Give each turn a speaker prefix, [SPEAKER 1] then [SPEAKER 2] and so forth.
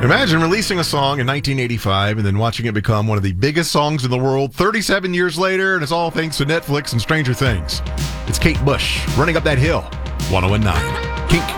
[SPEAKER 1] Imagine releasing a song in 1985 and then watching it become one of the biggest songs in the world 37 years later, and it's all thanks to Netflix and Stranger Things. It's Kate Bush, Running Up That Hill, 101.9. Kink.